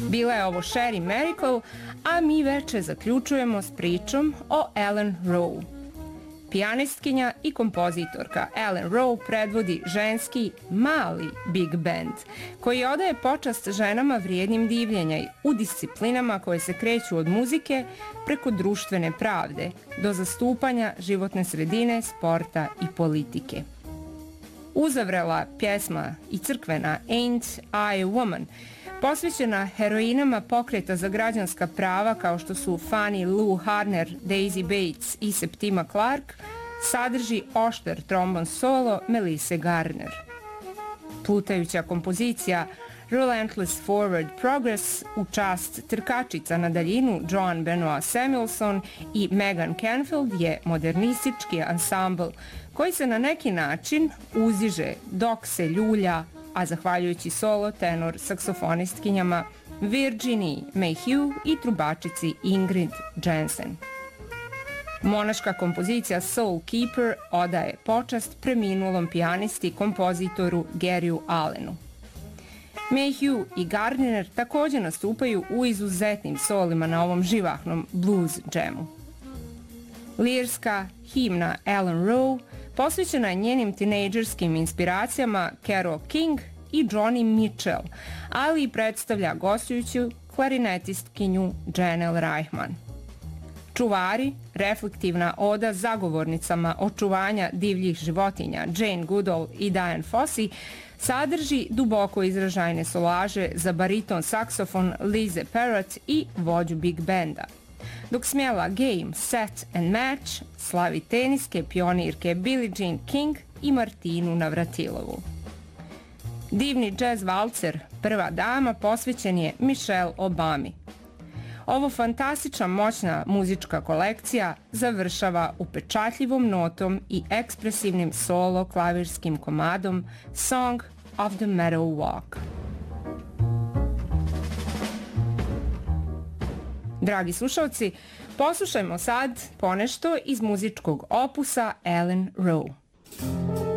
Bila je ovo Sherry Miracle, a mi veče zaključujemo s pričom o Ellen Rowe. Pijanistkinja i kompozitorka Ellen Rowe predvodi ženski mali big band koji odaje počast ženama vrijednim divljenja u disciplinama koje se kreću od muzike preko društvene pravde do zastupanja životne sredine, sporta i politike. Uzavrela pjesma i crkvena Ain't I a Woman, posvećena heroinama pokreta za građanska prava kao što su Fannie Lou Harner, Daisy Bates i Septima Clark, sadrži oštar trombon solo Melisse Garner. Plutajuća kompozicija Relentless Forward Progress u čast trkačica na daljinu Joan Benoit Samuelson i Megan Canfield je modernistički ansambl koji se na neki način uziže dok se ljulja, a zahvaljujući solo tenor saksofonistkinjama Virginie Mayhew i trubačici Ingrid Jensen. Monaška kompozicija Soul Keeper odaje počast preminulom pijanisti kompozitoru Garyu Allenu. Mayhew i Gardner također nastupaju u izuzetnim solima na ovom živahnom blues džemu. Lirska himna Ellen Rowe posvećena je njenim tinejdžerskim inspiracijama Carole King i Joni Mitchell, ali i predstavlja gostujuću klarinetistkinju Janelle Reichman. Čuvari, reflektivna oda zagovornicama očuvanja divljih životinja Jane Goodall i Diane Fossey, sadrži duboko izražajne solaže za bariton saksofon Lise Parrott i vođu big benda, dok smjela Game, Set and Match slavi teniske pionirke Billie Jean King i Martinu Navratilovu. Divni jazz valcer Prva dama posvećen je Michelle Obami. Ovo fantastična moćna muzička kolekcija završava upečatljivom notom i ekspresivnim solo klavirskim komadom Song of the Meadow Walk. Dragi slušalci, poslušajmo sad ponešto iz muzičkog opusa Ellen Rowe.